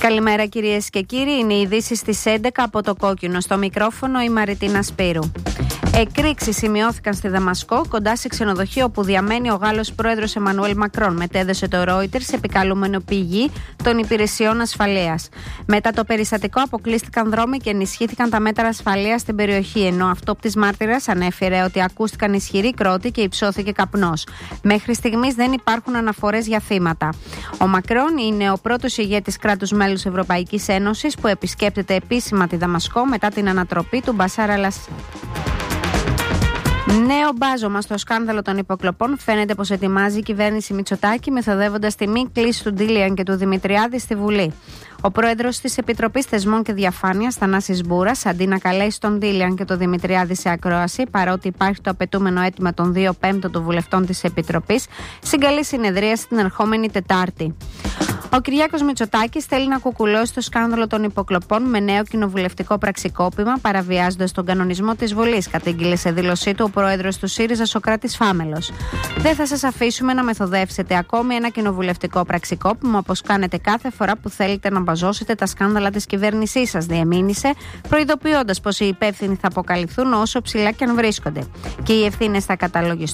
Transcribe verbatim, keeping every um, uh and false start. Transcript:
Καλημέρα κυρίες και κύριοι, είναι οι ειδήσεις στις έντεκα από το Κόκκινο. Στο μικρόφωνο η Μαριτίνα Σπύρου. Εκρήξεις σημειώθηκαν στη Δαμασκό, κοντά σε ξενοδοχείο όπου διαμένει ο Γάλλος πρόεδρος Εμμανουέλ Μακρόν, μετέδωσε το Reuters επικαλούμενο πηγή των υπηρεσιών ασφαλείας. Μετά το περιστατικό αποκλείστηκαν δρόμοι και ενισχύθηκαν τα μέτρα ασφαλείας στην περιοχή, ενώ αυτόπτης μάρτυρας ανέφερε ότι ακούστηκαν ισχυροί κρότοι και υψώθηκε καπνός. Μέχρι στιγμής δεν υπάρχουν αναφορές για θύματα. Ο Μακρόν είναι ο πρώτος ηγέτης κράτους μέλους Ευρωπαϊκής Ένωσης που επισκέπτεται επίσημα τη Δαμασκό μετά την ανατροπή του Μπασάρ Αλ-Ασάντ. Νέο μπάζωμα στο σκάνδαλο των υποκλοπών φαίνεται πως ετοιμάζει η κυβέρνηση Μητσοτάκη, μεθοδεύοντας τη μη κλίση του Ντίλιαν και του Δημητριάδη στη Βουλή. Ο πρόεδρος της Επιτροπής Θεσμών και Διαφάνειας, Θανάσης Μπούρας, αντί να καλέσει τον Ντίλιαν και τον Δημητριάδη σε ακρόαση, παρότι υπάρχει το απαιτούμενο αίτημα των δύο πέμπτων των βουλευτών της Επιτροπής, συγκαλεί συνεδρίαση την ερχόμενη Τετάρτη. Ο Κυριάκος Μητσοτάκης θέλει να κουκουλώσει το σκάνδαλο των υποκλοπών με νέο κοινοβουλευτικό πραξικόπημα, παραβιάζοντας τον κανονισμό της Βουλής, κατήγγειλε σε δήλωσή του ο πρόεδρος του ΣΥΡΙΖΑ Σωκράτης Φάμελος. Δεν θα σας αφήσουμε να μεθοδεύσετε ακόμη ένα κοινοβουλευτικό πραξικόπημα όπως κάνετε κάθε φορά που θέλετε να μπαζώσετε τα σκάνδαλα της κυβέρνησής σας, διεμήνυσε, προειδοποιώντας πως οι υπεύθυνοι θα αποκαλυφθούν όσο ψηλά και αν βρίσκονται. Και οι ευθύνες θα καταλογιστούν